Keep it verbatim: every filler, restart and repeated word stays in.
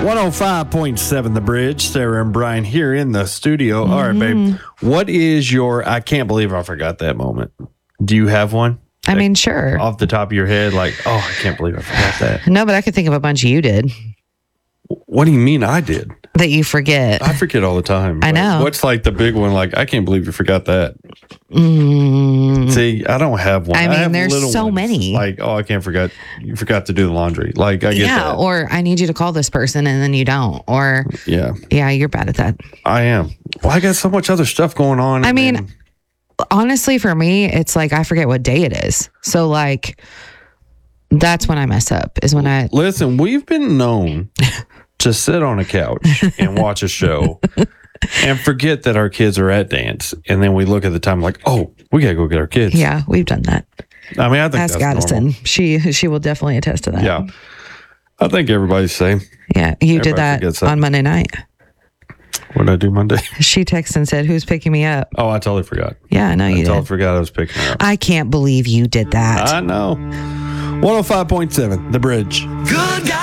one oh five point seven The Bridge. Sarah and Brian here in the studio. Mm-hmm. All right, babe. What is your, I can't believe I forgot that moment. Do you have one? I like, mean, sure. Off the top of your head, like, oh, I can't believe I forgot that. No, but I could think of a bunch you did. What do you mean I did? That you forget. I forget all the time. I know. What's like the big one? Like, I can't believe you forgot that. Mm. See, I don't have one. I mean, I have there's so ones. many. Like, oh, I can't forget. You forgot to do the laundry. Like, I get yeah, that. Or I need you to call this person and then you don't. Or, yeah. Yeah, you're bad at that. I am. Well, I got so much other stuff going on. I mean, then, honestly, for me, it's like I forget what day it is. So, like, that's when I mess up, is when I. Listen, we've been known to sit on a couch and watch a show and forget that our kids are at dance. And then we look at the time like, oh, we got to go get our kids. Yeah, we've done that. I mean, I think Ask that's Addison. normal. She she will definitely attest to that. Yeah. I think everybody's the same. Yeah, you Everybody did that forgets that. on Monday night. What did I do Monday? She texted and said, "Who's picking me up?" Oh, I totally forgot. Yeah, I know you I totally did. forgot I was picking her up. I can't believe you did that. I know. one oh five point seven The Bridge. Good